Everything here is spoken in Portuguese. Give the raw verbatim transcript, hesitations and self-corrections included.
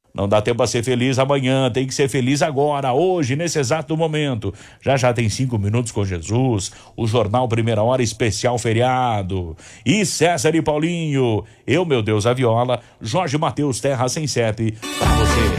Não dá tempo a ser feliz amanhã, tem que ser feliz agora, hoje, nesse exato momento. Já já tem cinco minutos com Jesus, o Jornal Primeira Hora especial feriado. E César e Paulinho, eu, meu Deus, a viola, Jorge Mateus Terra sem sete, pra você.